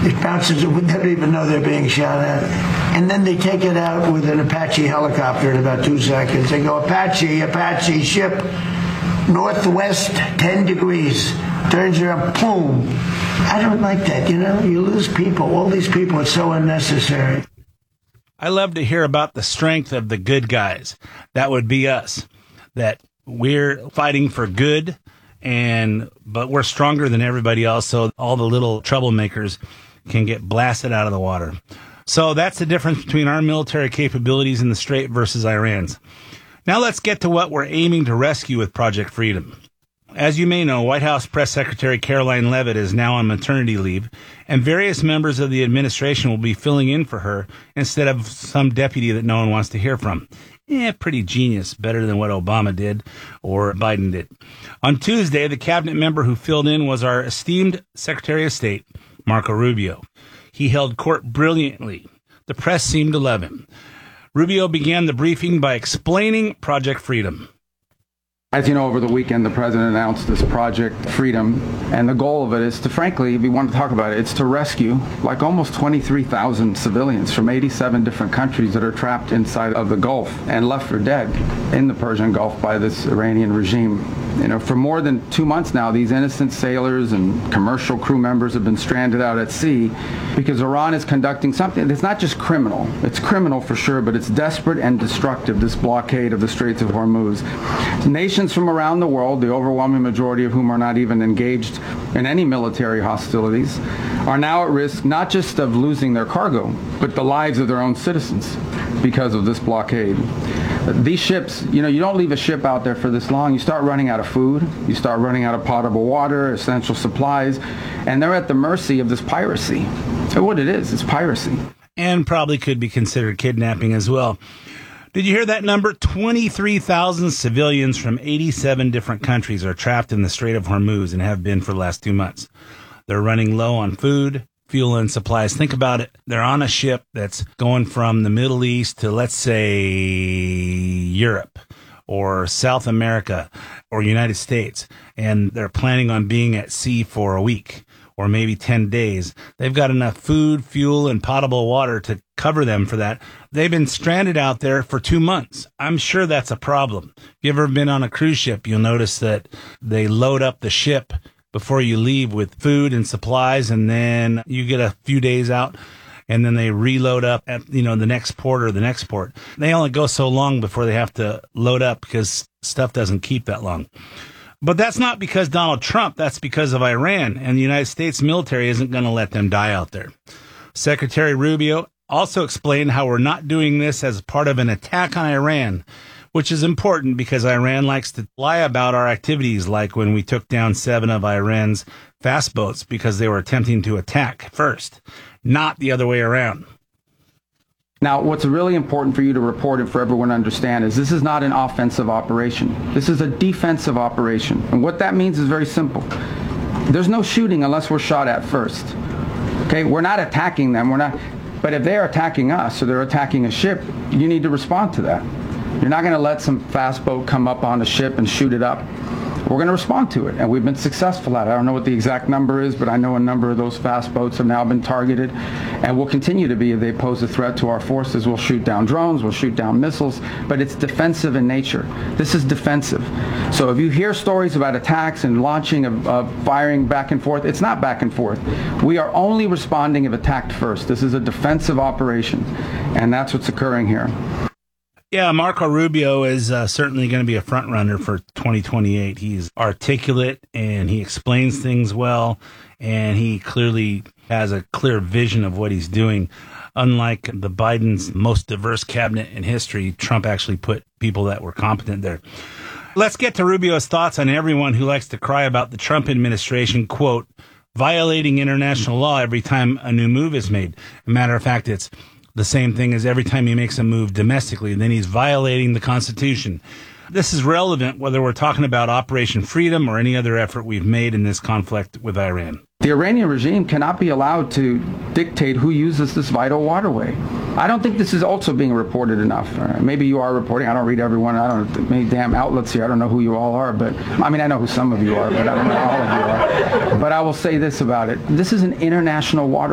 It bounces, they don't even know they're being shot at. And then they take it out with an Apache helicopter in about 2 seconds. They go, Apache, ship, northwest, 10 degrees. Turns around, boom. I don't like that, You lose people. All these people, it's so unnecessary. I love to hear about the strength of the good guys. That would be us. That we're fighting for good, but we're stronger than everybody else, so all the little troublemakers can get blasted out of the water. So that's the difference between our military capabilities in the Strait versus Iran's. Now let's get to what we're aiming to rescue with Project Freedom. As you may know, White House Press Secretary Caroline Leavitt is now on maternity leave, and various members of the administration will be filling in for her instead of some deputy that no one wants to hear from. Pretty genius. Better than what Obama did or Biden did. On Tuesday, the cabinet member who filled in was our esteemed Secretary of State, Marco Rubio. He held court brilliantly. The press seemed to love him. Rubio began the briefing by explaining Project Freedom. As you know, over the weekend, the president announced this Project Freedom, and the goal of it is to, frankly, if you want to talk about it, it's to rescue like almost 23,000 civilians from 87 different countries that are trapped inside of the Gulf and left for dead in the Persian Gulf by this Iranian regime. For more than 2 months now, these innocent sailors and commercial crew members have been stranded out at sea because Iran is conducting something that's not just criminal. It's criminal for sure, but it's desperate and destructive, this blockade of the Straits of Hormuz. Nations from around the world, the overwhelming majority of whom are not even engaged in any military hostilities, are now at risk not just of losing their cargo, but the lives of their own citizens because of this blockade. These ships, you don't leave a ship out there for this long. You start running out of food. You start running out of potable water, essential supplies, and they're at the mercy of this piracy. So what it is, it's piracy. And probably could be considered kidnapping as well. Did you hear that number? 23,000 civilians from 87 different countries are trapped in the Strait of Hormuz and have been for the last 2 months. They're running low on food, fuel, and supplies. Think about it. They're on a ship that's going from the Middle East to, let's say, Europe or South America or United States, and they're planning on being at sea for a week or maybe 10 days. They've got enough food, fuel, and potable water to cover them for that. They've been stranded out there for 2 months. I'm sure that's a problem. If you ever been on a cruise ship, you'll notice that they load up the ship before you leave with food and supplies, and then you get a few days out, and then they reload up at, the next port or the next port. They only go so long before they have to load up because stuff doesn't keep that long. But that's not because Donald Trump, that's because of Iran, and the United States military isn't going to let them die out there. Secretary Rubio also explained how we're not doing this as part of an attack on Iran, which is important because Iran likes to lie about our activities, like when we took down 7 of Iran's fast boats because they were attempting to attack first, not the other way around. Now, what's really important for you to report and for everyone to understand is this is not an offensive operation. This is a defensive operation. And what that means is very simple. There's no shooting unless we're shot at first. Okay, we're not attacking them. But if they're attacking us or they're attacking a ship, you need to respond to that. You're not going to let some fast boat come up on a ship and shoot it up. We're going to respond to it, and we've been successful at it. I don't know what the exact number is, but I know a number of those fast boats have now been targeted, and will continue to be if they pose a threat to our forces. We'll shoot down drones, we'll shoot down missiles, but it's defensive in nature. This is defensive. So if you hear stories about attacks and launching of firing back and forth, it's not back and forth. We are only responding if attacked first. This is a defensive operation, and that's what's occurring here. Yeah, Marco Rubio is certainly going to be a front runner for 2028. He's articulate and he explains things well, and he clearly has a clear vision of what he's doing. Unlike the Biden's most diverse cabinet in history, Trump actually put people that were competent there. Let's get to Rubio's thoughts on everyone who likes to cry about the Trump administration, quote, violating international law every time a new move is made. As a matter of fact, it's the same thing as every time he makes a move domestically, then he's violating the Constitution. This is relevant whether we're talking about Operation Freedom or any other effort we've made in this conflict with Iran. The Iranian regime cannot be allowed to dictate who uses this vital waterway. I don't think this is also being reported enough. Maybe you are reporting. I don't read everyone. I don't know many damn outlets here. I don't know who you all are, but I know who some of you are, but I don't know all of you are. But I will say this about it. This is an international water.